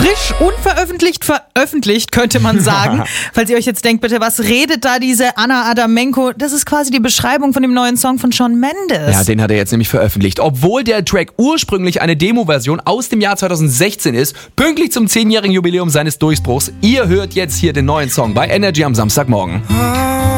frisch veröffentlicht, könnte man sagen. Falls ihr euch jetzt denkt, bitte, was redet da diese Anna Adamenko? Das ist quasi die Beschreibung von dem neuen Song von Shawn Mendes. Ja, den hat er jetzt nämlich veröffentlicht. Obwohl der Track ursprünglich eine Demo-Version aus dem Jahr 2016 ist, pünktlich zum 10-jährigen Jubiläum seines Durchbruchs. Ihr hört jetzt hier den neuen Song bei Energy am Samstagmorgen.